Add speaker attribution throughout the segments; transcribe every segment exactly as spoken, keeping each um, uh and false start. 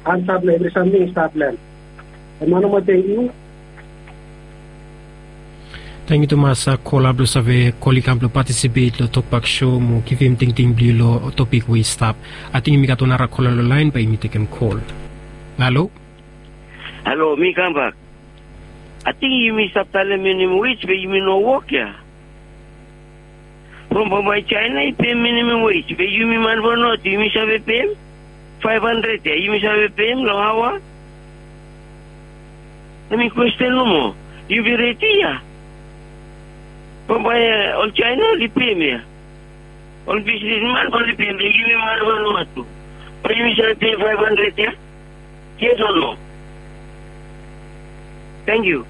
Speaker 1: unstable every Sunday start land. And one more thank you.
Speaker 2: Thank you Thomas call up lo save kolikam lo participate lo talkback show mo kivim ting ting blue lo topic we stop. I think mi kato nara call lo line pa imi take him call. Hello.
Speaker 3: Hello, me come back. I think you miss up the minimum wage, but you mean no work here. From my China, you pay minimum wage, but you mean man for not, you miss have a pay five hundred, you miss have a pay no hour. Let me question no more. You be ready here. From my all China, you pay me. All business man only pay me, you mean man for not to. But you miss have pay five hundred, yeah? Yes or no? Thank you.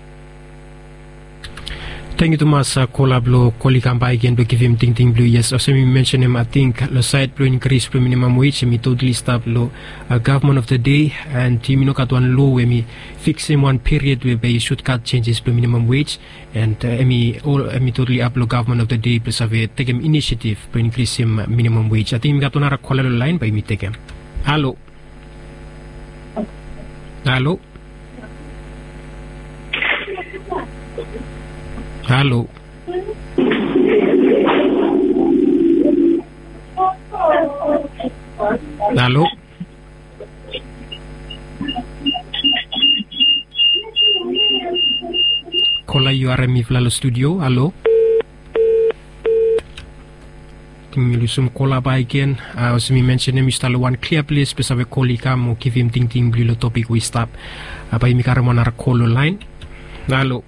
Speaker 2: Thank you Thomas uh, collab lo kolikam ba again to give him ting ting blue. Yes, also me mention him I think lo side blue increase pro minimum wage me totally stop lo uh, government of the day and team no kat one law we me fix him one period where they should cut changes pro minimum wage and uh, me all uh, me totally up lo government of the day plus have take him initiative to increase him uh, minimum wage. I think me got on a call line by me take him. Hello. Hello. Hello. Hello. Kola U R M I Flalo Studio. Hello. Lusum kola ba again. Uh, as me mention him install one clear place pesave kolika mo give him ting ting blue topic we stop. Uh, by mi karamon ara call line. Hello.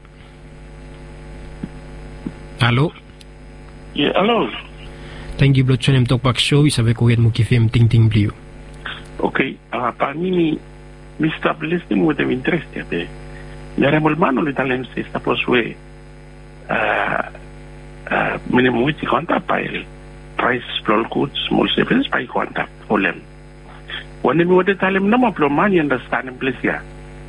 Speaker 2: Hello.
Speaker 4: Yeah, hello.
Speaker 2: Thank you, Blood Channel Talkback Show. Isa be ko yet mo kifim ting ting blue.
Speaker 4: Okay. Ah, uh, pa mimi Mister Blessing with them interest ya be. Nare molmano le talent se sta poswe. Ah, ah, minimum wage konta pa el price flow goods small services pa konta olem. When we were telling them no money understand in place ya.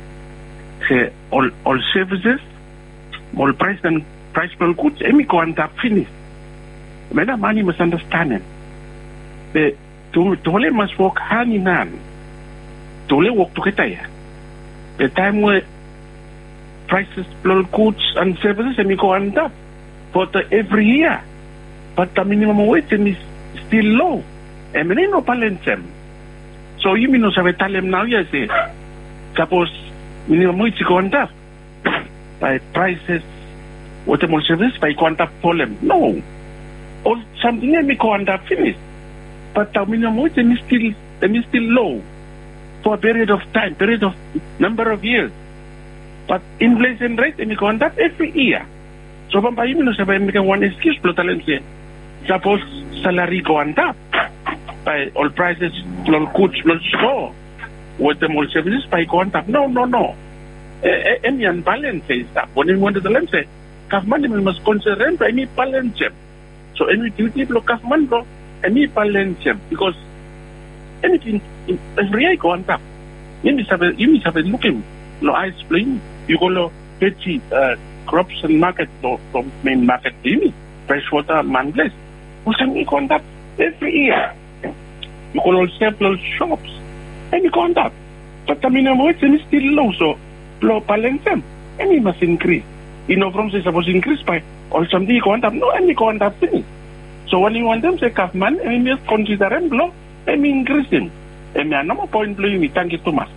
Speaker 4: Say all all services, all price and price flow goods, emi konta finish. Mena money misunderstanding. The to tole must work hand in hand. Tole work together ya. The time where prices flow goods and services emi konta for the every year. But the minimum wage is still low. And many no balance them. So you mean no sabe tell them now yes eh. Suppose minimum wage is going up by prices what the more service by going up for them. No. Or something may go up finish. But the minimum wage is still is still low for a period of time, period of number of years. But inflation rate is going up every year. So when you know sabe make one excuse for talent say suppose salary go up by all prices, all goods, all store, with the more services by go up. No, no, no. Any unbalance is that. When you want to the say, government must consider any balance. So any duty block government block any balance because anything every year go up. You must have you must have looking. No, I explain. You go to petty crops and market from main market. You freshwater mangless. We can go up every year. You can also several shops and you can up. But the minimum wage is still low, so low balance them. And you must increase. You know, from say supposed to increase by or something you can up, no, and you can up finish. So when you want them say government, and you must consider them low, and increasing. And me no more point blue me. Thank you too much.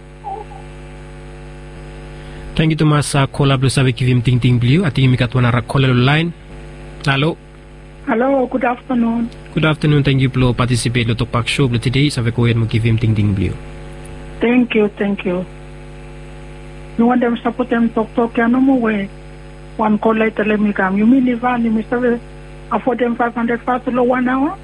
Speaker 2: Thank you Thomas. Uh, call up sabe kivim ting ting blue. I think mi katwana ra call line. Hello.
Speaker 5: Hello, good afternoon.
Speaker 2: Good afternoon, thank you for participating in the Talkback Show. But today, I will go give him ting ting blue.
Speaker 5: Thank you, thank you. You want them support them talk talk ya no more way. One call later let me come. You mean Ivan, you Mister afford them five hundred fast low one hour?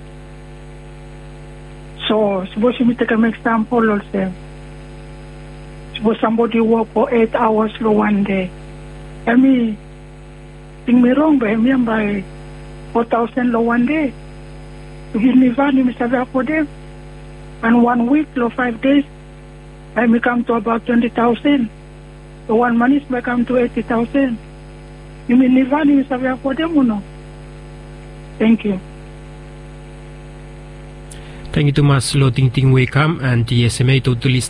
Speaker 5: So suppose you take an example also. Suppose somebody work for eight hours low one day. I mean, think me wrong, but me by four thousand low one day. You give me value, Mister for them. And one week, low five days, I may come to about twenty thousand. So one month may come to eighty thousand. You mean the value, Mister for them or no? Thank you.
Speaker 2: Thank you, Thomas. Lo ting ting we come and the S M A totally